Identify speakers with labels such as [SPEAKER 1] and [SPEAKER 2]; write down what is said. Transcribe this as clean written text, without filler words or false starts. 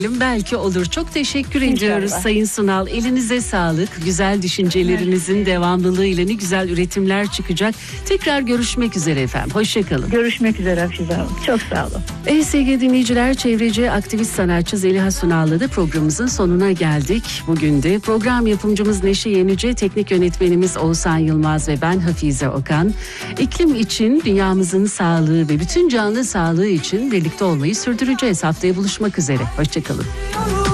[SPEAKER 1] Belki olur. Çok teşekkür
[SPEAKER 2] İnşallah.
[SPEAKER 1] ediyoruz Sayın Sunal. Elinize sağlık. Güzel düşüncelerinizin devamlılığıyla ne güzel üretimler çıkacak. Tekrar görüşmek üzere efendim. Hoşçakalın.
[SPEAKER 2] Görüşmek üzere Hafize Hanım. Çok sağ olun.
[SPEAKER 1] Sevgili dinleyiciler, çevreci aktivist sanatçı Zeliha Sunal'la da programımızın sonuna geldik. Bugün de program yapımcımız Neşe Yenice, teknik yönetmenimiz Oğuzhan Yılmaz ve ben Hafize Okan. İklim için, dünyamızın sağlığı ve bütün canlı sağlığı için birlikte olmayı sürdüreceğiz. Haftaya buluşmak üzere. Hoşçakalın.